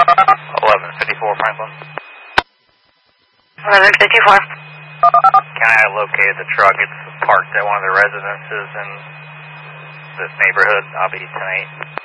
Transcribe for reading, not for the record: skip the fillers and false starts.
1154 Franklin. 1154. County, I located the truck. It's parked at one of the residences in this neighborhood. I'll be 10-8.